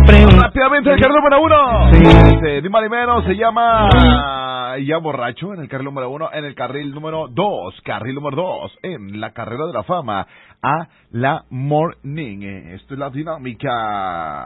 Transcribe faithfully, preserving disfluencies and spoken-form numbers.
pregunta. Rápidamente el carril número uno. Sí. Este, ni más ni menos, se llama Ya Borracho en el carril número uno. En el carril número dos, carril número dos, en la carrera de la fama, a la Morning. Esto es la dinámica.